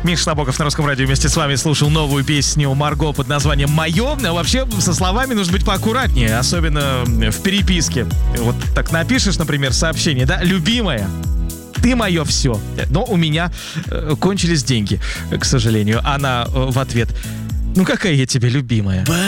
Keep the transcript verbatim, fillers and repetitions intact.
Миша Набоков на Русском радио вместе с вами слушал новую песню Марго под названием «Мое». А вообще со словами нужно быть поаккуратнее, особенно в переписке. Вот так напишешь, например, сообщение, да, «Любимая, ты мое все». Но у меня э, кончились деньги, к сожалению. Она э, в ответ: ну какая я тебе любимая.